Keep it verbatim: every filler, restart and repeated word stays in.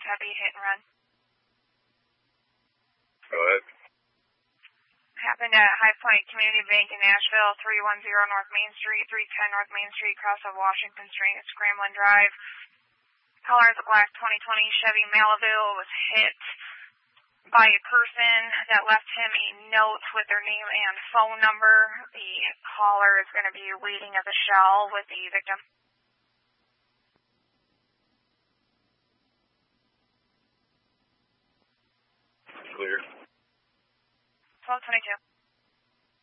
heavy hit and run. Go ahead. Happened at High Point Community Bank in Nashville, three one zero North Main Street, three ten North Main Street, cross of Washington Street, Scramblin Drive. Caller is a black twenty twenty Chevy Malibu, was hit by a person that left him a note with their name and phone number. The caller is going to be waiting at the shell with the victim. Clear. twelve twenty-two.